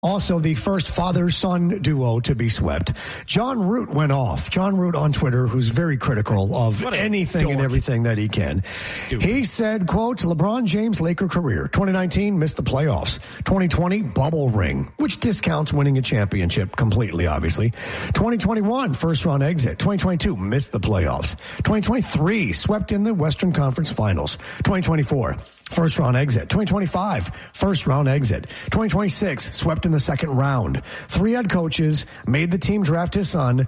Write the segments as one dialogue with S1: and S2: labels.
S1: Also, the first father-son duo to be swept. John Root went off. John Root on Twitter, who's very critical of anything and everything that he can. He said, quote, LeBron James Laker career. 2019, missed the playoffs. 2020, bubble ring, which discounts winning a championship completely, obviously. 2021, first-round exit. 2022, missed the playoffs. 2023, swept in the Western Conference Finals. 2024, first-round exit. 2025, first-round exit. 2026, swept in the second round. 3 head coaches made the team draft his son,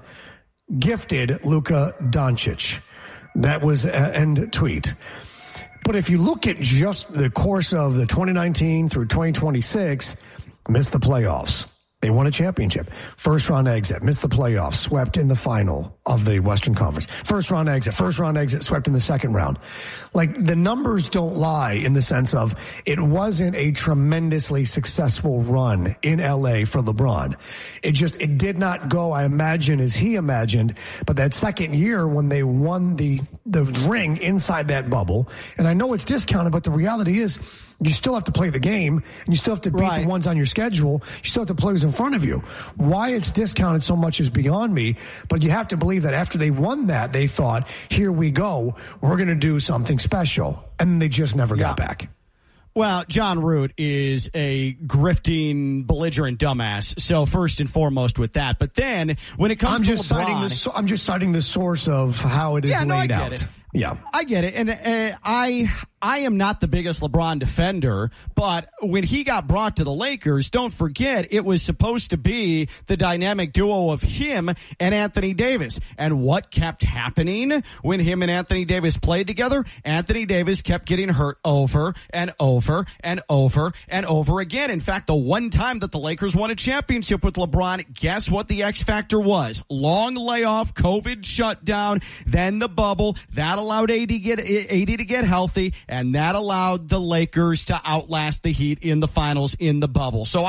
S1: gifted Luka Doncic. That was end tweet. But if you look at just the course of the 2019 through 2026, missed the playoffs. They won a championship. First round exit, missed the playoffs, swept in the final of the Western Conference. First round exit, swept in the second round. Like, the numbers don't lie in the sense of it wasn't a tremendously successful run in LA for LeBron. It did not go, I imagine, as he imagined. But that second year when they won the ring inside that bubble, and I know it's discounted, but the reality is, you still have to play the game, and you still have to beat the ones on your schedule. You still have to play who's in front of you. Why it's discounted so much is beyond me, but you have to believe that after they won that, they thought, here we go, we're going to do something special. And they just never got back.
S2: Well, John Root is a grifting, belligerent dumbass. So first and foremost with that. But then when it comes to LeBron,
S1: I'm just citing the source of how it is laid out. Yeah,
S2: I get it. And I am not the biggest LeBron defender, but when he got brought to the Lakers, don't forget, it was supposed to be the dynamic duo of him and Anthony Davis. And what kept happening when him and Anthony Davis played together? Anthony Davis kept getting hurt over and over and over and over again. In fact, the one time that the Lakers won a championship with LeBron, guess what the X factor was? Long layoff, COVID shutdown, then the bubble. That allowed AD to get healthy, and that allowed the Lakers to outlast the Heat in the finals in the bubble. So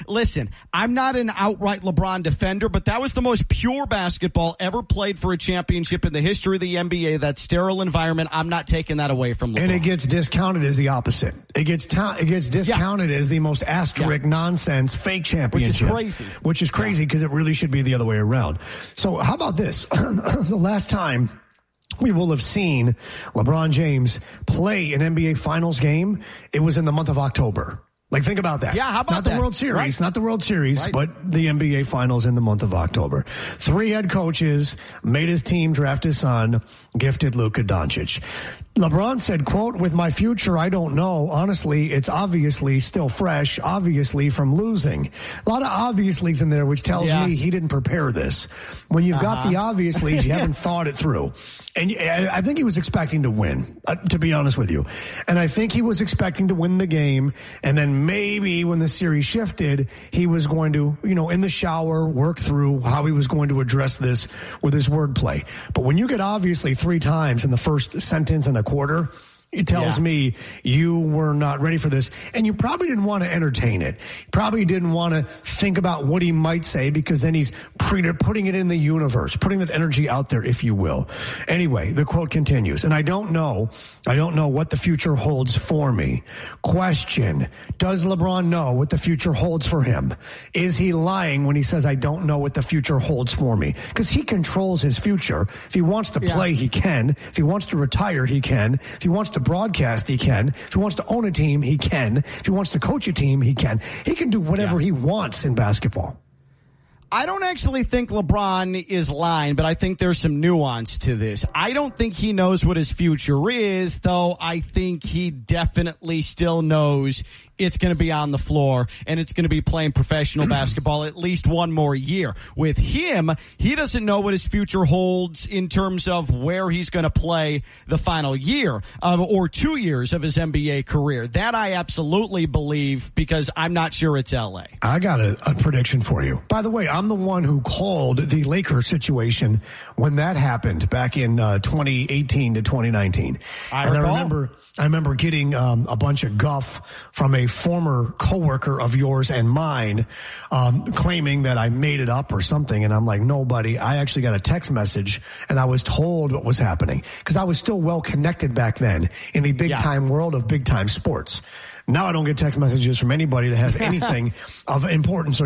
S2: I'm not an outright LeBron defender, but that was the most pure basketball ever played for a championship in the history of the NBA, that sterile environment. I'm not taking that away from LeBron.
S1: And it gets discounted as the opposite. It gets discounted as the most asterisk nonsense fake championship. Which is crazy because it really should be the other way around. So how about this? The last time we will have seen LeBron James play an NBA Finals game, it was in the month of October. Like, think about that.
S2: Yeah, how about
S1: not the World Series, not the World Series, but the NBA Finals in the month of October. 3 head coaches made his team draft his son, gifted Luka Doncic. LeBron said, quote, with my future, I don't know. Honestly, it's obviously still fresh, obviously from losing. A lot of obviously's in there, which tells me he didn't prepare this. When you've got the obviously's, you haven't thought it through. And I think he was expecting to win, to be honest with you. And I think he was expecting to win the game. And then maybe when the series shifted, he was going to, in the shower, work through how he was going to address this with his wordplay. But when you get obviously 3 times in the first sentence and a quarter, it tells me you were not ready for this, and you probably didn't want to entertain it. You probably didn't want to think about what he might say, because then he's putting it in the universe, putting that energy out there, if you will. Anyway, the quote continues, and I don't know what the future holds for me. Question, does LeBron know what the future holds for him? Is he lying when he says, I don't know what the future holds for me? Because he controls his future. If he wants to play, he can. If he wants to retire, he can. If he wants to broadcast, he can. If he wants to own a team, he can. If he wants to coach a team, he can. He can do whatever he wants in basketball.
S2: I don't actually think LeBron is lying, but I think there's some nuance to this. I don't think he knows what his future is, though I think he definitely still knows it's going to be on the floor and it's going to be playing professional basketball at least one more year. With him, he doesn't know what his future holds in terms of where he's going to play the final year or 2 years of his NBA career. That I absolutely believe, because I'm not sure it's LA.
S1: I got a prediction for you. By the way, I'm the one who called the Lakers situation when that happened back in 2018 to 2019. I remember getting a bunch of guff from a former coworker of yours and mine, claiming that I made it up or something. And I'm like, no, buddy, I actually got a text message and I was told what was happening, because I was still well connected back then in the big time world of big time sports. Now I don't get text messages from anybody that has anything of importance or